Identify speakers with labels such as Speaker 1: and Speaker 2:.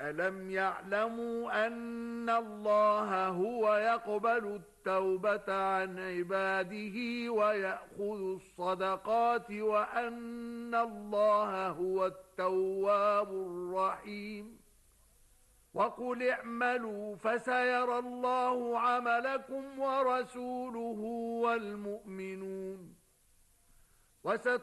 Speaker 1: ألم يعلموا أن الله هو يقبل التوبة عن عباده ويأخذ الصدقات وأن الله هو التواب الرحيم وقل اعملوا فسيرى الله عملكم ورسوله والمؤمنون